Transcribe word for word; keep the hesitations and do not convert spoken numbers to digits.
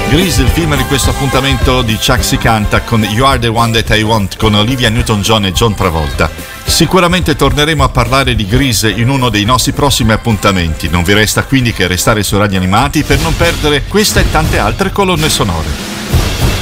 Grease, il film di questo appuntamento di Chuck Si Canta con You Are The One That I Want con Olivia Newton-John e John Travolta. Sicuramente torneremo a parlare di Grease in uno dei nostri prossimi appuntamenti. Non vi resta quindi che restare su Radio Animati per non perdere questa e tante altre colonne sonore.